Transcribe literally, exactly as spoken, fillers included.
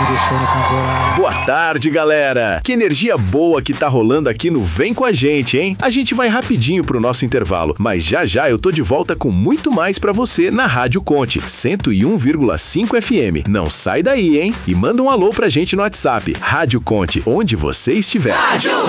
me deixou na temporada. Boa tarde, galera! Que energia boa que tá rolando aqui no Vem Com a Gente, hein? A gente vai rapidinho pro nosso intervalo, mas já já eu tô de volta com muito mais pra você na Rádio Conte, cento e um vírgula cinco F M. Não sai daí, hein? E manda um alô pra gente no WhatsApp, Rádio Conte, onde você estiver. Rádio